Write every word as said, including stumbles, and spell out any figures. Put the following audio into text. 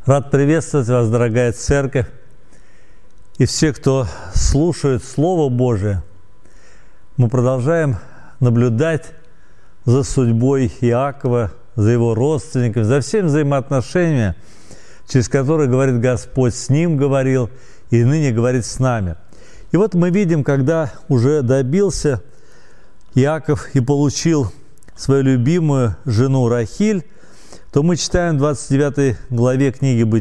Рад приветствовать вас, дорогая церковь, и все, кто слушает Слово Божие. Мы продолжаем наблюдать за судьбой Иакова, за его родственниками, за всеми взаимоотношениями, через которые, говорит Господь, с ним говорил и ныне говорит с нами. И вот мы видим, когда уже добился Иаков и получил свою любимую жену Рахиль, то мы читаем в двадцать девятой главе книги «Бытия»,